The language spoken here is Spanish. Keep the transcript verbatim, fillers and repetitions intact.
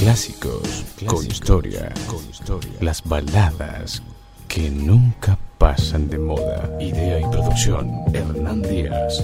Clásicos con historia. Las baladas que nunca pasan de moda. Idea y producción, Hernán Díaz.